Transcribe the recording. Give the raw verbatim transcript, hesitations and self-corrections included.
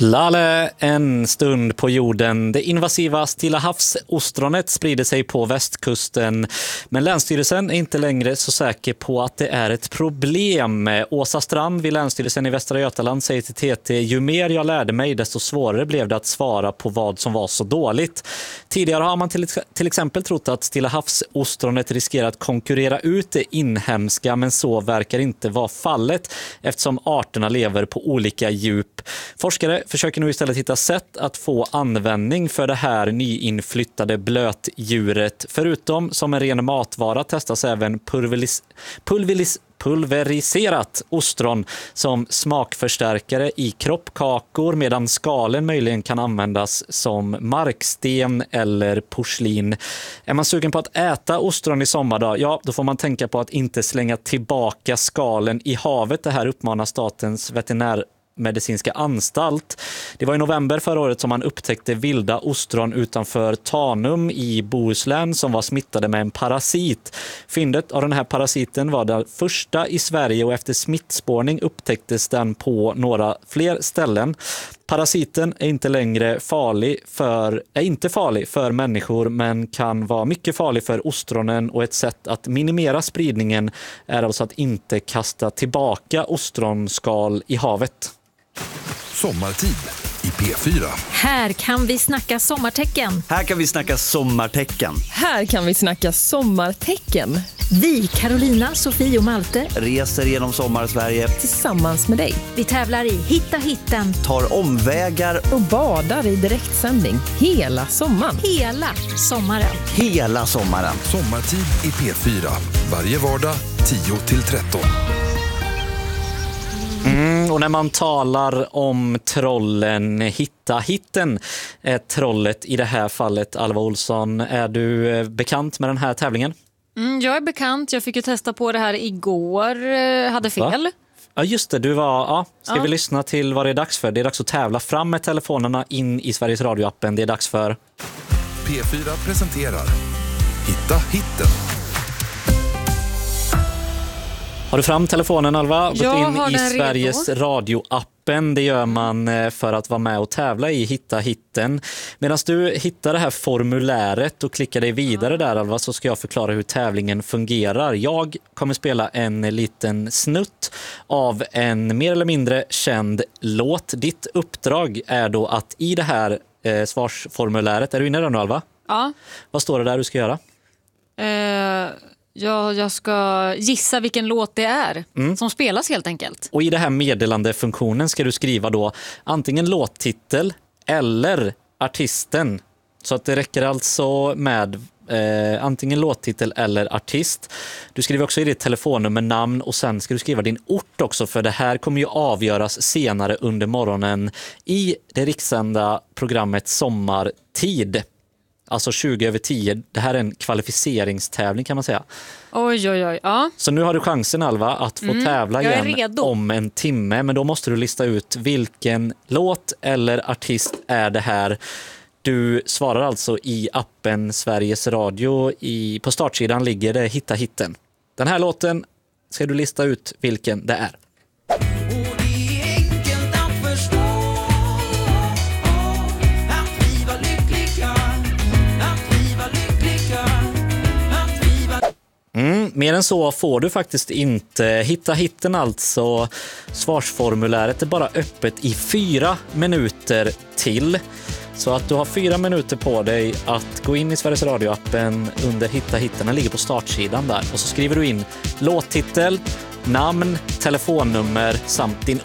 Lale, en stund på jorden. Det invasiva Stilla havsoostronet sprider sig på västkusten. Men Länsstyrelsen är inte längre så säker på att det är ett problem. Åsa Strand vid Länsstyrelsen i Västra Götaland säger till T T: ju mer jag lärde mig desto svårare blev det att svara på vad som var så dåligt. Tidigare har man till, till exempel trott att Stilla havsostronet riskerar att konkurrera ut det inhemska, men så verkar inte vara fallet eftersom arterna lever på olika djup. Forskare försöker nu istället hitta sätt att få användning för det här nyinflyttade blötdjuret. Förutom som en ren matvara testas även pulveris, pulveris, pulveriserat ostron som smakförstärkare i kroppkakor, medan skalen möjligen kan användas som marksten eller porslin. Är man sugen på att äta ostron i sommar då? Ja, då får man tänka på att inte slänga tillbaka skalen i havet. Det här uppmanar Statens veterinär medicinska anstalt. Det var i november förra året som man upptäckte vilda ostron utanför Tanum i Bohuslän som var smittade med en parasit. Fyndet av den här parasiten var det första i Sverige och efter smittspårning upptäcktes den på några fler ställen. Parasiten är inte längre farlig för, är inte farlig för människor, men kan vara mycket farlig för ostronen, och ett sätt att minimera spridningen är alltså att inte kasta tillbaka ostronskal i havet. Sommartid i P fyra. Här kan vi snacka sommartecken. Här kan vi snacka sommartecken. Här kan vi snacka sommartecken. Vi, Carolina, Sofie och Malte, reser genom sommar-Sverige tillsammans med dig. vi tävlar i Hitta hitten tar omvägar Och badar i direktsändning hela sommaren. hela sommaren. hela sommaren. Sommartid i P fyra. Varje vardag tio till tretton. Mm, och när man talar om trollen, Hitta hitten är trollet i det här fallet. Alva Olsson, är du bekant med den här tävlingen? Mm, jag är bekant. Jag fick ju testa på det här igår. Eh, hade fel. Va? Ja just det, du var, ja, ska Ja. vi lyssna till vad det är dags för? Det är dags att tävla. Fram med telefonerna in i Sveriges Radio-appen. Det är dags för P fyra presenterar Hitta hitten. Har du fram telefonen, Alva? Gått Jag in har i den redo. Sveriges Radio-appen. Det gör man eh, för att vara med och tävla i Hitta hitten. Medan du hittar det här formuläret och klickar dig vidare där, Alva, så ska jag förklara hur tävlingen fungerar. Jag kommer spela en liten snutt av en mer eller mindre känd låt. Ditt uppdrag är då att i det här eh, svarsformuläret, är du inne där nu, Alva? Ja. Vad står det där du ska göra? Eh, jag, jag ska gissa vilken låt det är som spelas helt enkelt. Och i det här meddelandefunktionen ska du skriva då antingen låttitel eller artisten. Så att det räcker alltså med eh, antingen låttitel eller artist. Du skriver också i ditt telefonnummer, namn, och sen ska du skriva din ort också, för det här kommer ju avgöras senare under morgonen i det rikssända programmet Sommartid. Alltså tjugo över tio. Det här är en kvalificeringstävling kan man säga. Oj, oj, oj. Ja. Så nu har du chansen, Alva, att få tävla jag är igen redo. om en timme. Men då måste du lista ut vilken låt eller artist är det här. Du svarar alltså i appen Sveriges Radio. I, på startsidan ligger det Hitta hitten. Den här låten ska du lista ut vilken det är. Mm, mer än så får du faktiskt inte. Hitta hitten alltså. Svarsformuläret är bara öppet i fyra minuter till. Så att du har fyra minuter på dig att gå in i Sveriges Radio-appen under Hitta hitten. Den ligger på startsidan där. Och så skriver du in låttitel, namn, telefonnummer samt din